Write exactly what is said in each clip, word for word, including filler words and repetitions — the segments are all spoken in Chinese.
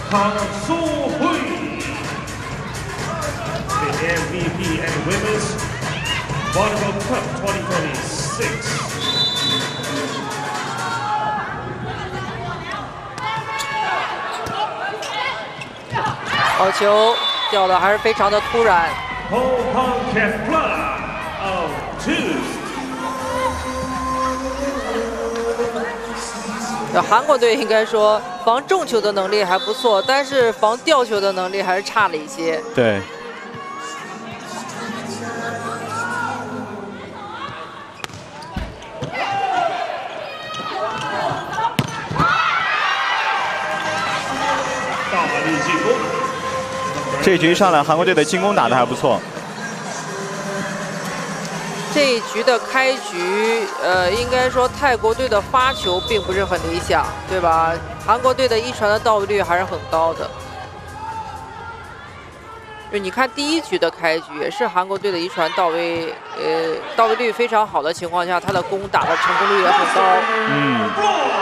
康淑慧 ，the M V P and Women's Volleyball Cup twenty twenty-six。 好球掉的还是非常的突然。韩国队应该说防重球的能力还不错，但是防吊球的能力还是差了一些。 对。 这一局上来，韩国队的进攻打得还不错。 这一局的开局，呃，应该说泰国队的发球并不是很理想，对吧？韩国队的一传的到位率还是很高的。就你看第一局的开局，也是韩国队的一传到位，呃，到位率非常好的情况下，他的攻打的成功率也很高。 嗯。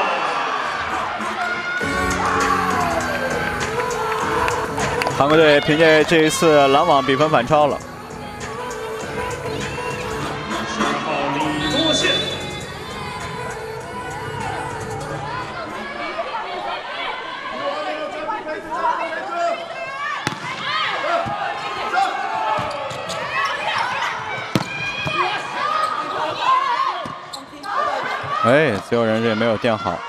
韩国队凭借这一次拦网比分反超了。 十号李多宪， 哎，最后人这也没有垫好。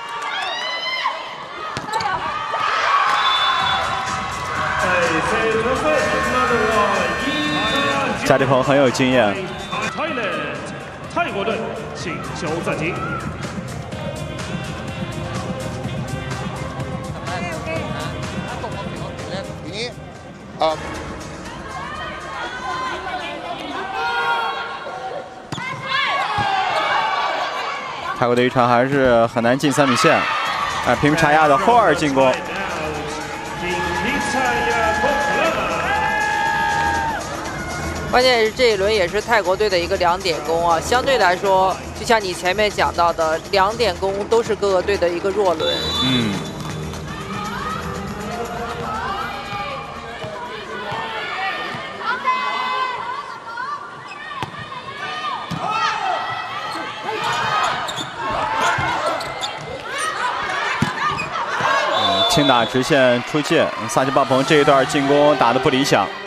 夏立鹏很有经验。 泰国队请求暂停。 啊。 泰国的一传还是很难进三米线，哎，平查亚的后二进攻。 关键是这一轮也是泰国队的一个两点攻啊，相对来说，就像你前面讲到的，两点攻都是各个队的一个弱轮。 嗯。轻打直线出界，萨奇巴鹏这一段进攻打得不理想。